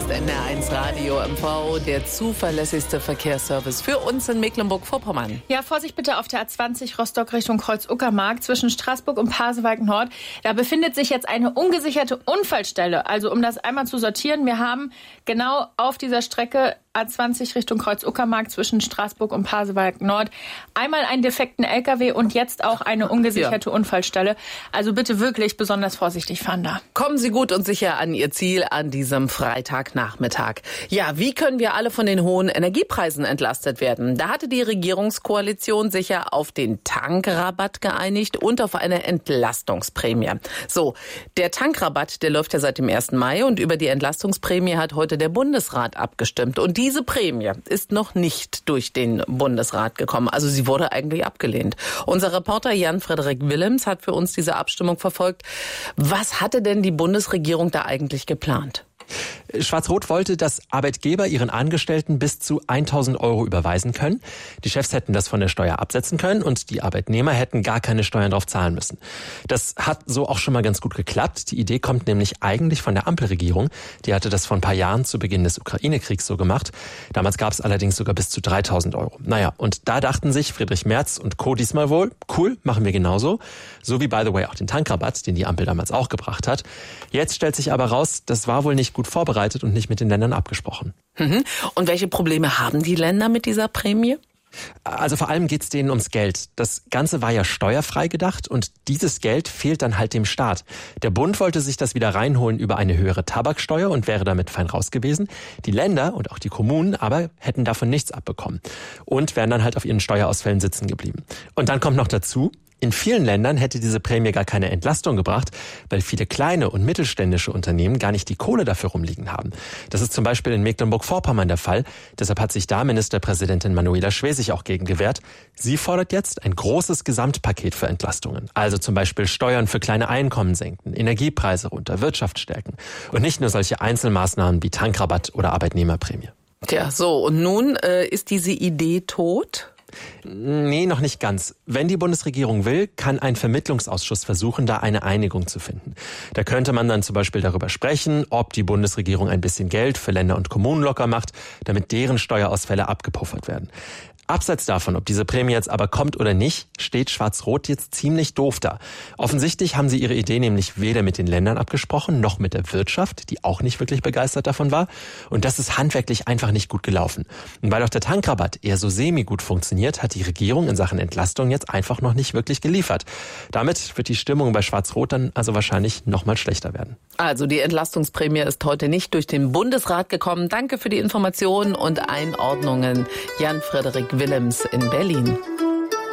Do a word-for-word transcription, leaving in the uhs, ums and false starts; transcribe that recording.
ist N R eins Radio M V, der zuverlässigste Verkehrsservice für uns in Mecklenburg-Vorpommern. Ja, Vorsicht bitte auf der A zwanzig Rostock Richtung Kreuz-Uckermark zwischen Straßburg und Pasewalk Nord. Da befindet sich jetzt eine ungesicherte Unfallstelle. Also um das einmal zu sortieren, wir haben genau auf dieser Strecke A zwanzig Richtung Kreuz-Uckermark zwischen Straßburg und Pasewalk Nord einmal einen defekten L K W und jetzt auch eine ungesicherte ja. Unfallstelle. Also bitte wirklich besonders vorsichtig fahren da. Kommen Sie gut und sicher an Ihr Ziel an diesem Freitagnachmittag. Ja, wie können wir alle von den hohen Energiepreisen entlastet werden? Da hatte die Regierungskoalition sich ja auf den Tankrabatt geeinigt und auf eine Entlastungsprämie. So, der Tankrabatt, der läuft ja seit dem ersten Mai und über die Entlastungsprämie hat heute der Bundesrat abgestimmt. Und diese Prämie ist noch nicht durch den Bundesrat gekommen. Also sie wurde eigentlich abgelehnt. Unser Reporter Jan-Frederik Willems hat für uns diese Abstimmung verfolgt. Was hatte denn die Bundesregierung da eigentlich geplant? Schwarz-Rot wollte, dass Arbeitgeber ihren Angestellten bis zu tausend Euro überweisen können. Die Chefs hätten das von der Steuer absetzen können und die Arbeitnehmer hätten gar keine Steuern drauf zahlen müssen. Das hat so auch schon mal ganz gut geklappt. Die Idee kommt nämlich eigentlich von der Ampelregierung. Die hatte das vor ein paar Jahren zu Beginn des Ukraine-Kriegs so gemacht. Damals gab es allerdings sogar bis zu dreitausend Euro. Naja, und da dachten sich Friedrich Merz und Co. diesmal wohl, cool, machen wir genauso. So wie, by the way, auch den Tankrabatt, den die Ampel damals auch gebracht hat. Jetzt stellt sich aber raus, das war wohl nicht gut vorbereitet und nicht mit den Ländern abgesprochen. Mhm. Und welche Probleme haben die Länder mit dieser Prämie? Also vor allem geht's denen ums Geld. Das Ganze war ja steuerfrei gedacht und dieses Geld fehlt dann halt dem Staat. Der Bund wollte sich das wieder reinholen über eine höhere Tabaksteuer und wäre damit fein raus gewesen. Die Länder und auch die Kommunen aber hätten davon nichts abbekommen und wären dann halt auf ihren Steuerausfällen sitzen geblieben. Und dann kommt noch dazu, in vielen Ländern hätte diese Prämie gar keine Entlastung gebracht, weil viele kleine und mittelständische Unternehmen gar nicht die Kohle dafür rumliegen haben. Das ist zum Beispiel in Mecklenburg-Vorpommern der Fall. Deshalb hat sich da Ministerpräsidentin Manuela Schwesig auch gegen gewehrt. Sie fordert jetzt ein großes Gesamtpaket für Entlastungen. Also zum Beispiel Steuern für kleine Einkommen senken, Energiepreise runter, Wirtschaft stärken. Und nicht nur solche Einzelmaßnahmen wie Tankrabatt oder Arbeitnehmerprämie. Tja, so, und nun äh, ist diese Idee tot? Nee, noch nicht ganz. Wenn die Bundesregierung will, kann ein Vermittlungsausschuss versuchen, da eine Einigung zu finden. Da könnte man dann zum Beispiel darüber sprechen, ob die Bundesregierung ein bisschen Geld für Länder und Kommunen locker macht, damit deren Steuerausfälle abgepuffert werden. Abseits davon, ob diese Prämie jetzt aber kommt oder nicht, steht Schwarz-Rot jetzt ziemlich doof da. Offensichtlich haben sie ihre Idee nämlich weder mit den Ländern abgesprochen, noch mit der Wirtschaft, die auch nicht wirklich begeistert davon war. Und das ist handwerklich einfach nicht gut gelaufen. Und weil auch der Tankrabatt eher so semi-gut funktioniert, hat die Regierung in Sachen Entlastung jetzt einfach noch nicht wirklich geliefert. Damit wird die Stimmung bei Schwarz-Rot dann also wahrscheinlich noch mal schlechter werden. Also die Entlastungsprämie ist heute nicht durch den Bundesrat gekommen. Danke für die Informationen und Einordnungen, Jan-Frederik Willems in Berlin.